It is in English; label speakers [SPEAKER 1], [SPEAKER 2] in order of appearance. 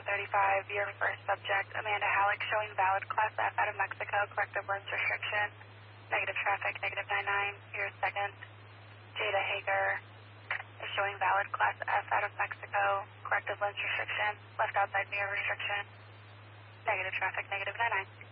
[SPEAKER 1] 1035, your first subject, Amanda Halleck, showing valid Class F out of Mexico, corrective lens restriction, negative traffic, negative 99. Your second, Jada Hager, is showing valid Class F out of Mexico, corrective lens restriction, left outside mirror restriction, negative traffic, negative 99.